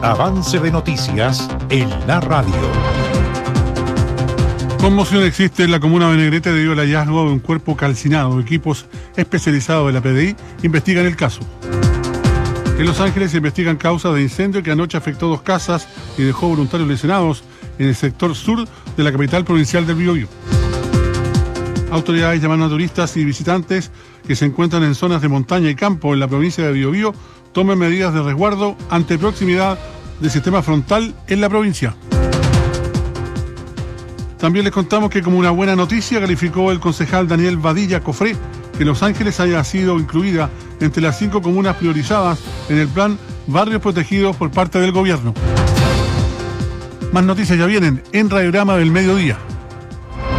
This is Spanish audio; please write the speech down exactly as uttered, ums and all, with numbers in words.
Avance de noticias en la radio. Conmoción existe en la comuna de Negrete debido al hallazgo de un cuerpo calcinado. Equipos especializados de la P D I investigan el caso. En Los Ángeles se investigan causas de incendio que anoche afectó dos casas y dejó voluntarios lesionados en el sector sur de la capital provincial del Biobío. Autoridades llaman a turistas y visitantes que se encuentran en zonas de montaña y campo en la provincia de Biobío tomen medidas de resguardo ante proximidad del sistema frontal en la provincia. También les contamos que como una buena noticia calificó el concejal Daniel Badilla Cofré que Los Ángeles haya sido incluida entre las cinco comunas priorizadas en el plan Barrios Protegidos por parte del gobierno. Más noticias ya vienen en Radiograma del Mediodía.